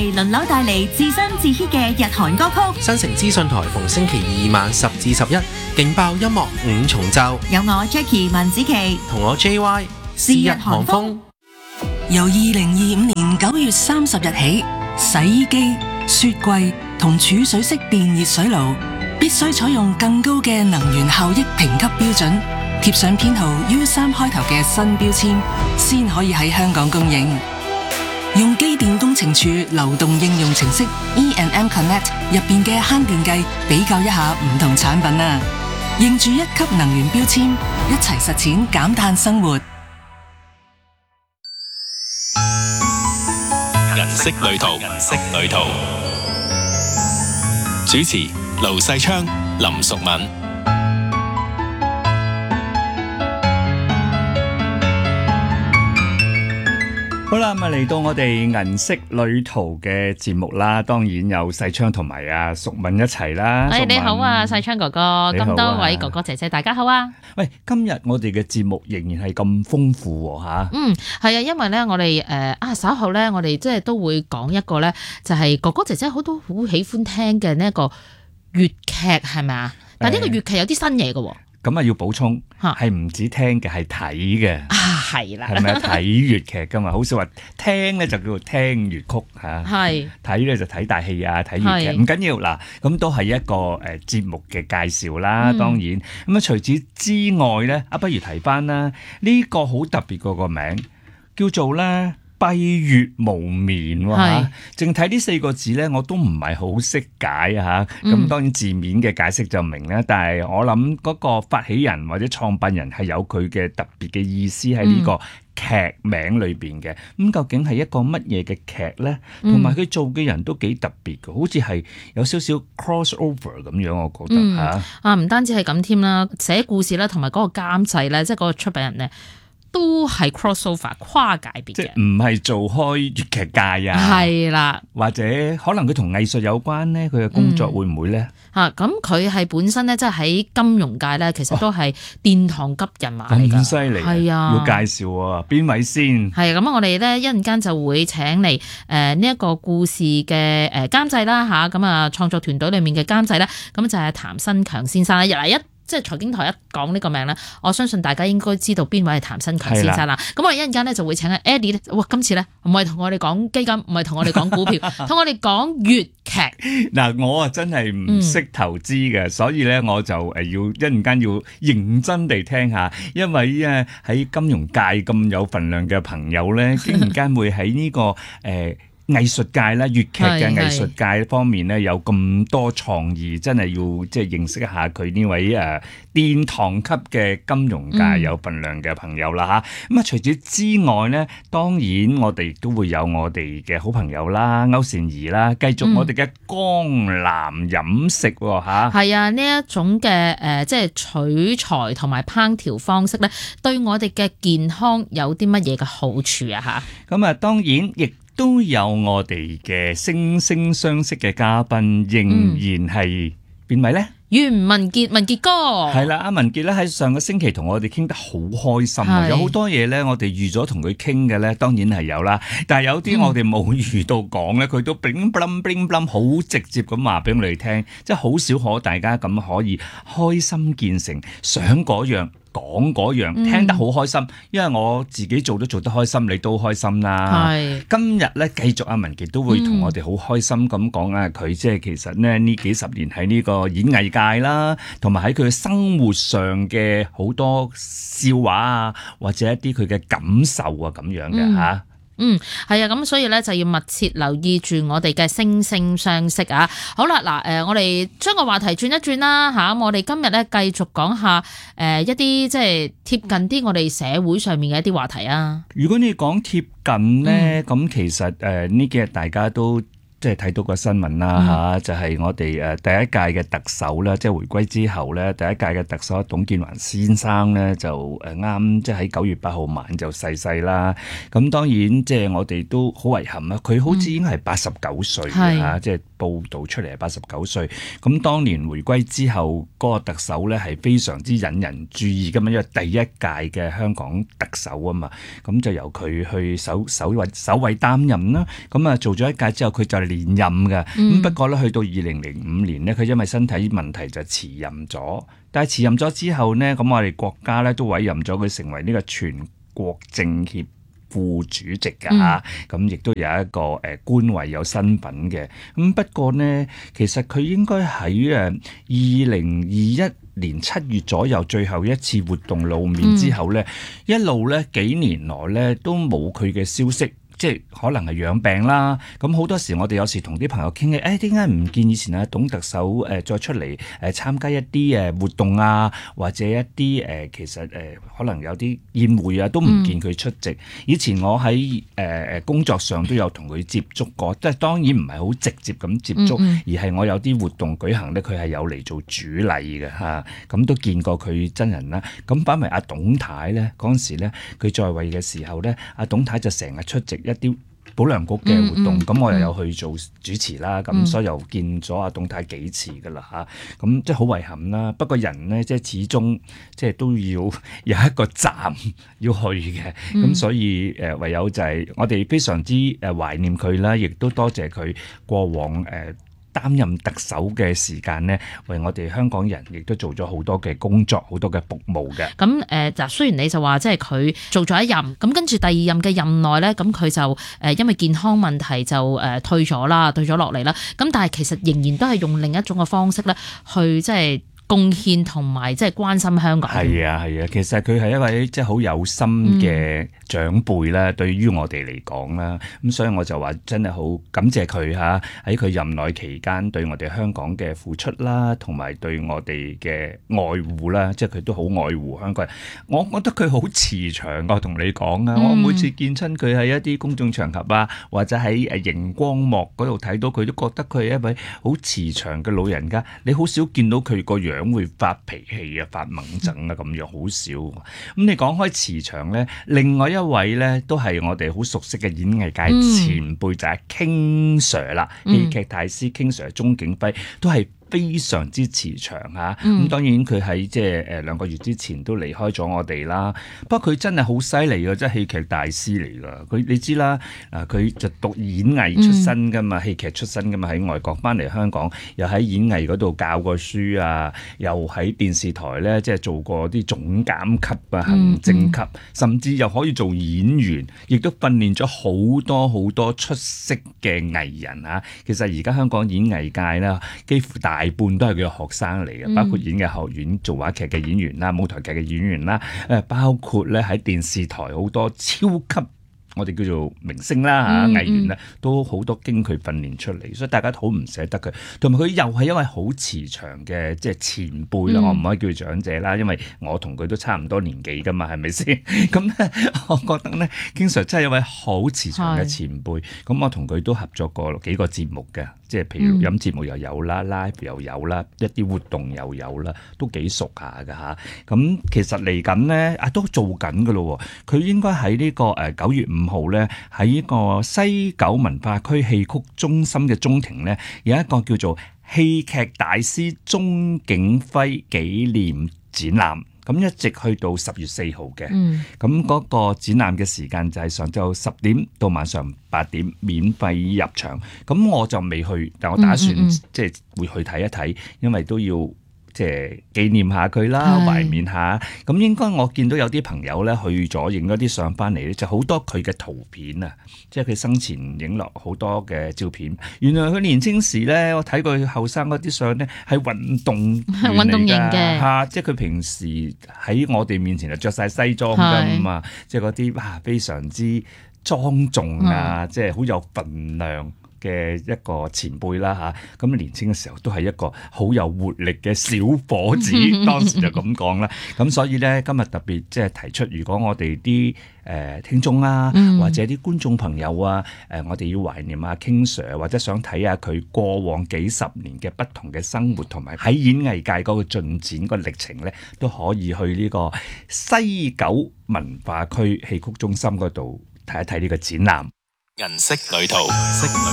哋輪流帶嚟自身自 hit 嘅日韓歌曲。 新城資訊台逢星期二晚10至11，勁爆音樂5重奏。 有我 Jackie 文子琪同我 JY 是日韓風。 由2025年9月30日起，洗衣機、雪櫃同儲水式電熱水爐必須採用更高嘅能源效益評級標準，貼上編號 U3 開頭嘅新標籤，先可以喺香港供應。用機電工程署流動應用程式 E&M Connect 入邊嘅慳電計比較一下唔同產品啊！認住1級能源標籤，一齊實踐減碳生活。 銀色旅途，銀色旅途。主持盧世昌、林淑敏。 好啦，咁嚟到我哋銀色旅途嘅節目啦，當然有世昌同埋阿淑敏一齊啦。 你好啊，世昌哥哥，咁多位哥哥姐姐，大家好啊！ 喂，今日我哋嘅節目仍然係咁豐富吓。 係啊，因為咧我哋稍後咧，我哋即係都會講一個咧，就係哥哥姐姐好多好喜歡聽嘅呢一個粵劇，係咪啊？但係呢個粵劇有啲新嘢嘅。 咁啊要補充，係唔止聽嘅，係睇嘅。 係啦， 係咪啊？睇粵劇噶嘛，好少話聽咧就叫做聽粵曲吓。係睇咧就睇大戲啊，睇粵劇唔緊要嗱，咁都係一個節目嘅介紹啦。當然咁啊，除此之外咧，不如提翻啦，呢個好特別個名叫做咧。閉月無眠喎，淨睇呢4個字咧，我都唔係好識解嚇。咁當然字面嘅解釋就明啦，但係我諗嗰個發起人或者創辦人係有佢嘅特別嘅意思喺呢個劇名裏邊嘅。咁究竟係一個乜嘢嘅劇咧？同埋佢做嘅人都幾特別嘅，好似係有少少 cross over 咁樣，我覺得嚇。 唔單止係咁添啦，寫故事啦，同埋嗰個監製咧，即係嗰個出品人咧。都係 crossover 跨界別嘅， 即係唔係做開粵劇界啊？係啦，或者可能佢同藝術有關咧，佢嘅工作會唔會咧？ 咁佢係本身咧，即係喺金融界咧，其實都係殿堂級人馬嚟㗎。 咁犀利，係啊！要介紹喎，邊位先？係咁我哋咧一陣間就會請嚟呢一個故事嘅監製啦嚇，咁啊創作團隊裡面嘅監製咧，咁就係譚新強先生啦。即係財經台一講呢個名咧，我相信大家應該知道邊位係譚新強先生啦。咁我哋一陣間咧就會請阿 Eddie 咧，今次咧唔係同我哋講基金，唔係同我哋講股票，同我哋講粵劇。 嗱，我啊真係唔識投資嘅，所以咧我就要一陣間要認真地聽下，因為喺金融界咁有份量嘅朋友咧，竟然間會喺呢個藝術界啦，粵劇嘅藝術界方面咧有咁多創意，真係要即係認識一下佢呢位殿堂級嘅金融界有份量嘅朋友啦嚇。咁除此之外咧，當然我哋都會有我哋嘅好朋友啦，歐善儀啦，繼續我哋嘅江南飲食嚇。係啊，呢一種嘅即係取材同埋烹調方式咧，對我哋嘅健康有啲乜嘢嘅好處啊嚇？ 咁當然亦都有我哋嘅惺惺相惜嘅嘉賓，仍然係邊位呢？ 袁文傑，文傑哥係啦，阿文傑咧喺上個星期同我哋傾得好開心啊！有好多嘢咧，我哋預咗同佢傾嘅咧，當然係有啦。但係有啲我哋冇預到講咧，佢都 bling bling bling bling 好直接咁話俾我哋聽，即係好少可大家咁可以開心見誠，想嗰樣講嗰樣，聽得好開心，因為我自己做得開心，你都開心啦。今日咧繼續阿文傑都會同我哋好開心咁講啊，佢即係其實咧呢幾十年喺呢個演藝界啦，同埋喺佢嘅生活上嘅好多笑話啊，或者一啲佢嘅感受啊咁樣嘅嚇。 係啊，咁所以咧就要密切留意住我哋嘅惺惺相惜啊！好啦，嗱，我哋將個話題轉一轉啦嚇，我哋今日咧繼續講下一啲即係貼近啲我哋社會上面嘅一啲話題啊。如果你講貼近咧，咁其實呢幾日大家都即係睇到個新聞啦嚇，就係我哋第一屆嘅特首咧，即係回歸之後咧，第一屆嘅特首董建華先生咧就啱即係喺9月8號晚就逝世啦。咁當然即係我哋都好遺憾啊，佢好似已經係89歲嚇，即係報導出嚟係89歲。咁當年回歸之後，嗰個特首咧係非常之引人注意㗎嘛，因為第一屆嘅香港特首啊嘛，咁就由佢去首位擔任啦。咁啊做咗一屆之後，佢就連任嘅。咁不過咧，去到2005年呢，佢因為身體問題就辭任咗。但係辭任咗之後呢，咁我哋國家咧都委任咗佢成為呢個全國政協副主席㗎，咁亦都有一個官位有身份嘅。咁不過呢，其實佢應該喺2021年7月左右最後一次活動露面之後呢，一路呢幾年來呢都冇佢嘅消息。即係可能係養病啦，咁好多時我哋有時同啲朋友傾嘅，點解唔見以前啊董特首再出嚟參加一啲活動啊，或者一啲其實可能有啲宴會啊，都唔見佢出席。以前我喺工作上都有同佢接觸過，即係當然唔係好直接咁接觸，而係我有啲活動舉行咧，佢係有嚟做主禮嘅嚇，咁都見過佢真人啦。咁反為阿董太咧嗰陣時咧，佢在位嘅時候咧，阿董太就成日出席一啲保良局嘅活動，咁我又有去做主持啦，咁所以又見咗阿董太幾次噶啦嚇，咁即係好遺憾啦。不過人咧，即係始終即係都要有一個站要去嘅，咁所以唯有就係我哋非常之懷念佢啦，亦都多謝佢過往擔任特首嘅時間呢，為我哋香港人亦都做咗好多嘅工作，好多嘅服務嘅。 咁就雖然你就話即係佢做咗一任，咁跟住第二任嘅任內咧，咁佢就因為健康問題就退咗落嚟啦。咁但係其實仍然都係用另一種嘅方式咧，去即係貢獻同埋即係關心香港。係啊， 其實佢係一位即係好有心嘅長輩啦，對於我哋嚟講啦，咁所以我就話真係好感謝佢嚇喺佢任內期間對我哋香港嘅付出啦，同埋對我哋嘅愛護啦，即係佢都好愛護香港人。我覺得佢好慈祥，我同你講啊，我每次見親佢喺一啲公眾場合啊，或者喺熒光幕嗰度睇到佢，都覺得佢係一位好慈祥嘅老人家。你好少見到佢個樣會發脾氣啊、發猛整啊咁樣，好少。咁你講開慈祥咧，另外一位咧都係我哋好熟悉嘅演藝界前輩，就係 King Sir 啦，戲劇大師 King Sir 鍾景輝都係非常之慈祥嚇。咁當然佢喺即係2個月之前都離開咗我哋啦。不過佢真係好犀利嘅，即係戲劇大師嚟㗎。佢你知啦，佢就讀演藝出身㗎嘛，戲劇出身㗎嘛，喺外國翻嚟香港，又喺演藝嗰度教過書啊，又喺電視台咧即係做過啲總監級啊、行政級，甚至又可以做演員，亦都訓練咗好多出色嘅藝人嚇。其實而家香港演藝界咧，幾乎大半都係佢嘅學生嚟嘅，包括演藝學院做話劇嘅演員啦、舞台劇嘅演員啦，包括咧喺電視台好多超級我哋叫做明星啦嚇，藝員啦，都好多經佢訓練出嚟，所以大家好唔捨得佢。同埋佢又係一位好慈祥嘅即係前輩啦，我唔可以叫佢長者啦，因為我同佢都差唔多年紀噶嘛，係咪先？咁咧，我覺得咧，King Sir真係一位好慈祥嘅前輩。咁我同佢都合作過幾個節目嘅，即係譬如錄音節目又有啦，live 又有啦，一啲活動又有啦，都幾熟下㗎嚇。咁其實嚟緊咧都做緊㗎咯喎，佢應該喺呢個9月5號咧，喺呢個西九文化區戲曲中心嘅中庭咧，有一個叫做戲劇大師鍾景輝紀念展覽，咁一直去到10月4號嘅。咁嗰個展覽嘅時間就係上晝10點到晚上8點，免費入場。咁我就未去，但我打算即係會去睇一睇，因為都要即係紀念下佢啦，懷緬下。咁應該我見到有啲朋友咧去咗影咗啲相翻嚟咧，就好多佢嘅圖片啊，即係佢生前影落好多嘅照片。原來佢年青時咧，我睇過佢後生嗰啲相咧係運動型嘅嚇，即係佢平時喺我哋面前就着晒西裝㗎嘛，即係嗰啲非常之莊重啊，即係好有分量嘅一個前輩啦嚇，咁年輕嘅時候都係一個好有活力嘅小伙子，當時就咁講啦。咁所以咧，今日特別即係提出，如果我哋啲聽眾啊，或者啲觀眾朋友啊，我哋要懷念阿 King Sir，或者想睇下佢過往幾十年嘅不同嘅生活，同埋喺演藝界嗰個進展個歷程咧，都可以去呢個西九文化區戲曲中心嗰度睇一睇呢個展覽。 銀色旅途。